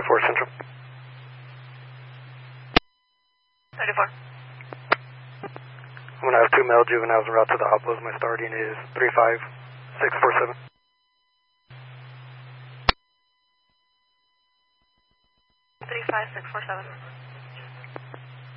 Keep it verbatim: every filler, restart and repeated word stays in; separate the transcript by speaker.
Speaker 1: thirty-four Central.
Speaker 2: thirty-four.
Speaker 1: I'm going to have two male juveniles en route to the Hoplos. My starting is three five six four seven.
Speaker 2: three five six four seven.